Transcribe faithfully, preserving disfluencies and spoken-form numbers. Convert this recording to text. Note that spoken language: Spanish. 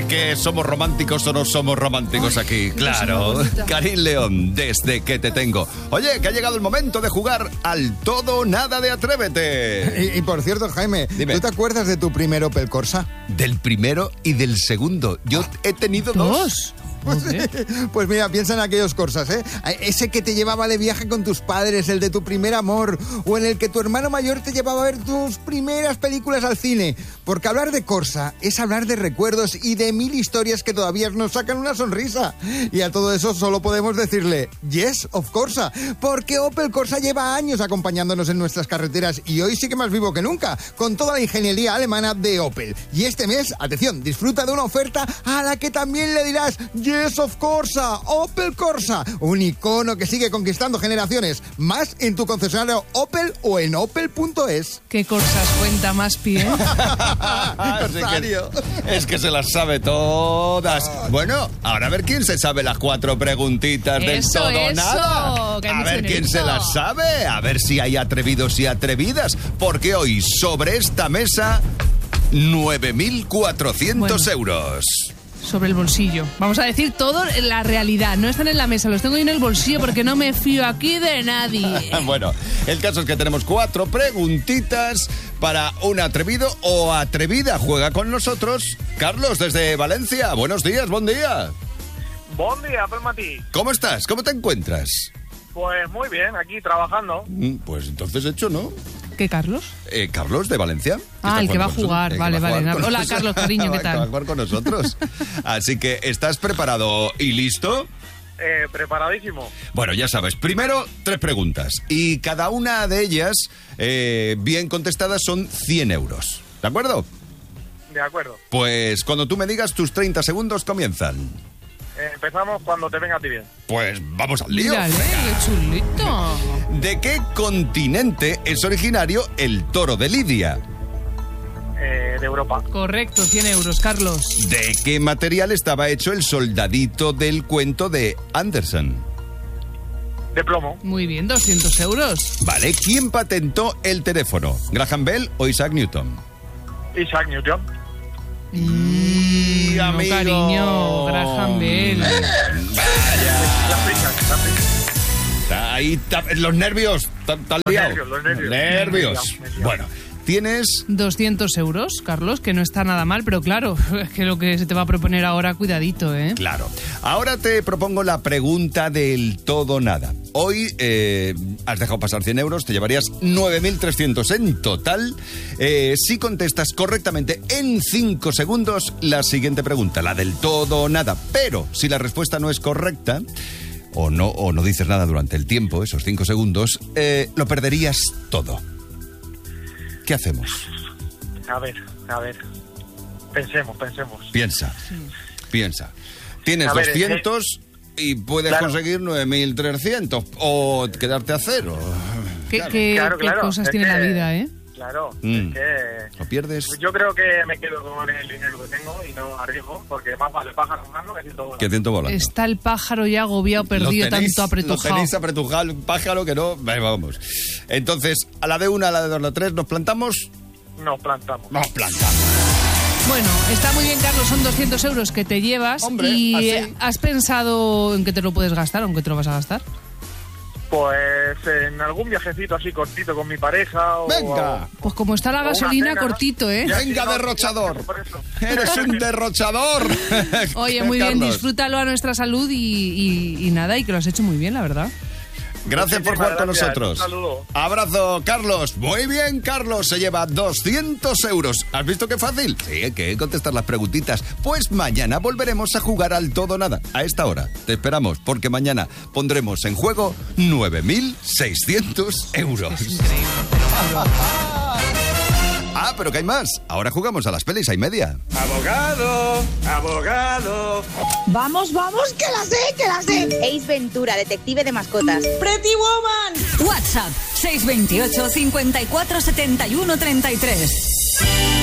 ¿De qué somos románticos o no somos románticos aquí? Claro. Karim León, Desde que te tengo. Oye, que ha llegado el momento de jugar al todo o nada de Atrévete. Y, y por cierto, Jaime, Dime. ¿tú te acuerdas de tu primer Opel Corsa? Del primero y del segundo. Yo he tenido dos. ¿Dos? Pues, pues mira, piensa en aquellos Corsas, ¿eh? Ese que te llevaba de viaje con tus padres, el de tu primer amor, o en el que tu hermano mayor te llevaba a ver tus primeras películas al cine. Porque hablar de Corsa es hablar de recuerdos y de mil historias que todavía nos sacan una sonrisa. Y a todo eso solo podemos decirle yes, of Corsa, porque Opel Corsa lleva años acompañándonos en nuestras carreteras y hoy sí que más vivo que nunca, con toda la ingeniería alemana de Opel. Y este mes, atención, disfruta de una oferta a la que también le dirás yes, of Corsa, Opel Corsa, un icono que sigue conquistando generaciones. Más en tu concesionario Opel o en opel punto es. ¿Qué Corsas cuenta más pie? Así que es que se las sabe todas. Bueno, ahora a ver quién se sabe las cuatro preguntitas del Eso, todo eso, nada. que A ver dicen quién eso. se las sabe. A ver si hay atrevidos y atrevidas. Porque hoy sobre esta mesa nueve mil cuatrocientos Bueno. euros. Sobre el bolsillo. Vamos a decir todo en la realidad. No están en la mesa, los tengo yo en el bolsillo porque no me fío aquí de nadie. Bueno, el caso es que tenemos cuatro preguntitas para un atrevido o atrevida. Juega con nosotros Carlos desde Valencia. Buenos días, buen día. Buen día, pues Mati. ¿Cómo estás? ¿Cómo te encuentras? Pues muy bien, aquí trabajando. Mm, Pues entonces hecho, ¿no? ¿Qué, Carlos? Eh, Carlos de Valencia. Ah, Está el que va a jugando con jugar. nosotros, el que Vale, va a vale. jugar con Hola, nosotros. Carlos, cariño, ¿qué Va- tal? Va a jugar con nosotros. Así que, ¿estás preparado y listo? Eh, preparadísimo. Bueno, ya sabes, primero tres preguntas y cada una de ellas, eh, bien contestadas, son cien euros. ¿De acuerdo? De acuerdo. Pues cuando tú me digas, tus treinta segundos comienzan. Eh, empezamos cuando te venga a ti bien. Pues vamos al lío. Mírale, qué chulito. ¿De qué continente es originario el toro de Lidia? Eh, de Europa. Correcto, cien euros, Carlos. ¿De qué material estaba hecho el soldadito del cuento de Andersen? De plomo. Muy bien, doscientos euros. Vale, ¿quién patentó el teléfono? ¿Graham Bell o Isaac Newton? Isaac Newton. Y No, cariño, Graham Bell. Vaya. Las prisas, las prisas. Está ahí, está- los nervios. Está, está Los liado. nervios, los nervios. Nervios. Me he liado, me he liado. Bueno, tienes... doscientos euros, Carlos, que no está nada mal, pero claro, es que lo que se te va a proponer ahora, cuidadito, ¿eh? Claro. Ahora te propongo la pregunta del todo nada. Hoy eh, has dejado pasar cien euros, te llevarías nueve mil trescientos en total. Eh, si contestas correctamente en cinco segundos la siguiente pregunta, la del todo o nada. Pero si la respuesta no es correcta, o no, o no dices nada durante el tiempo, esos cinco segundos, eh, lo perderías todo. ¿Qué hacemos? A ver, a ver. Pensemos, pensemos. Piensa, piensa. Tienes A ver, doscientos y puedes claro. conseguir nueve mil trescientos o quedarte a cero. ¿Qué, Claro. qué- Claro, qué claro, cosas es tiene que- la vida, eh? Claro, Mm. es que... ¿Lo pierdes? Yo creo que me quedo con el dinero que tengo y no arriesgo, porque más vale pájaro volando que ciento volando. Que ciento volando. Está el pájaro ya agobiado, perdido, Lo tenéis- tanto apretujado. Lo tenéis apretujado, el pájaro que no... Venga, vamos. Entonces, a la de una, a la de dos, a la de tres, ¿nos plantamos? Nos plantamos. Nos plantamos. Bueno, está muy bien, Carlos, son doscientos euros que te llevas. Hombre, y así. ¿has pensado en que te lo puedes gastar, aunque te lo vas a gastar? Pues en algún viajecito así cortito con mi pareja o... ¡Venga! Pues como está la o una gasolina, cena. cortito, ¿eh? Ya, ¡Venga, sí, no, derrochador! por eso. ¡Eres un derrochador! Oye, muy bien, Carlos, disfrútalo a nuestra salud y, y- y nada, y que lo has hecho muy bien, la verdad. Gracias por Muchísimas jugar con gracias, nosotros. un saludo. Abrazo, Carlos. Muy bien, Carlos. Se lleva doscientos euros. ¿Has visto qué fácil? Sí, hay que contestar las preguntitas. Pues mañana volveremos a jugar al todo nada. A esta hora. Te esperamos, porque mañana pondremos en juego nueve mil seiscientos euros. Es increíble, te lo juro. Ah, pero que hay más. Ahora jugamos a las pelis y media. Abogado, abogado. Vamos, vamos, que la sé, que la sé. Ace Ventura, detective de mascotas. Pretty Woman. WhatsApp seis dos ocho, cincuenta y cuatro, setenta y uno, treinta y tres.